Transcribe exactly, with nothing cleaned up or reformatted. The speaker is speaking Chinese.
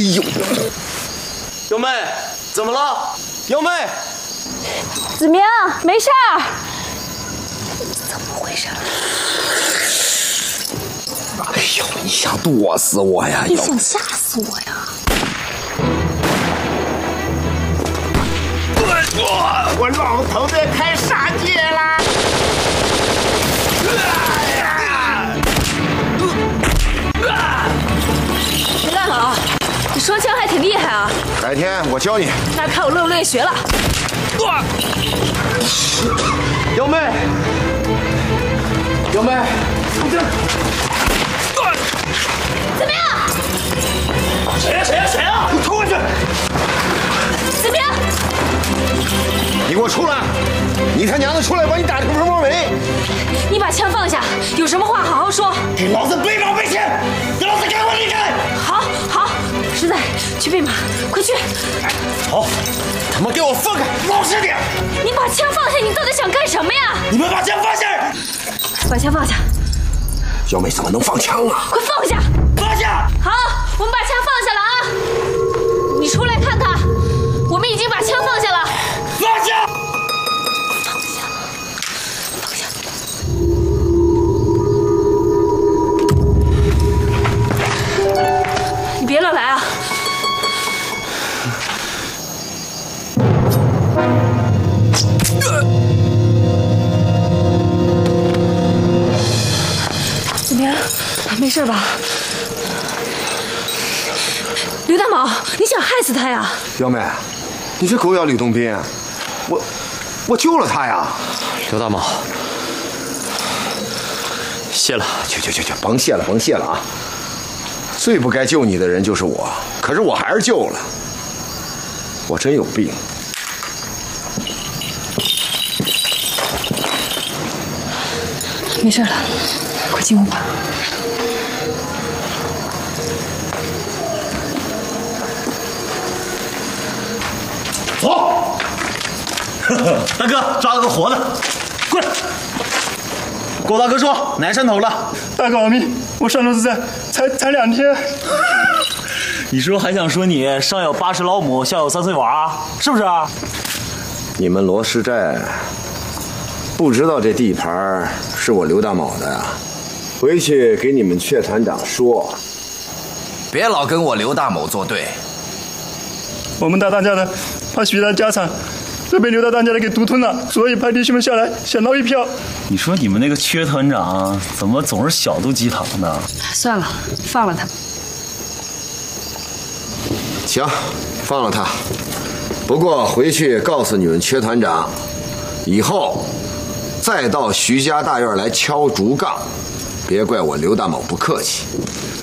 呦， 幺妹，怎么了？幺妹， 子明，没事儿。怎么回事？ 哎呦，你想剁死我呀？ 你想吓死我呀？ 我我老头子开杀戒啦！ 刘大佬，你双枪还挺厉害啊！ 改天我教你。 那看我乐不乐意学了。 幺妹，幺妹，我这。 子明， 谁呀谁呀谁呀！ 你冲过去！ 子明， 你给我出来！你他娘的出来，把你打成蜂窝煤！ 你把枪放下，有什么话好好说。 给老子背马背钱！给老子给我离开！ 好，好，实在去备马，快去！ 好，他妈给我放开，老实点！ 你把枪放下，你到底想干什么呀？ 你们把枪放下！ 把枪放下！ 小妹怎么能放枪啊？ 快放下！ 放下！ 好，我们把枪放下了啊！你出来看看，我们已经把枪放下了。 放下！ 放下，放下。你别乱来啊！子明，没事吧？刘大毛，你想害死他呀？ 幺妹，你这狗咬吕洞宾，我我救了他呀！ 刘大毛，谢了。 去去去去，甭谢了，甭谢了啊！最不该救你的人就是我，可是我还是救了。我真有病。 没事了，快进屋吧。 走！大哥，抓了个活的，过来！跟我大哥说，哪山头了？ 大哥保密，我上周子在才才两天。 你是不是还想说你上有八十老母，下有三岁娃，是不是啊？ 你们罗氏寨不知道这地盘是我刘大卯的呀？回去给你们阙团长说， 别老跟我刘大某作对。 我们大当家的把许大家产都被刘大当家的给独吞了，所以派弟兄们下来想捞一票。 你说你们那个阙团长怎么总是小肚鸡肠的？ 算了，放了他。 行，放了他。不过回去告诉你们阙团长，以后再到徐家大院来敲竹杠，别怪我刘大某不客气。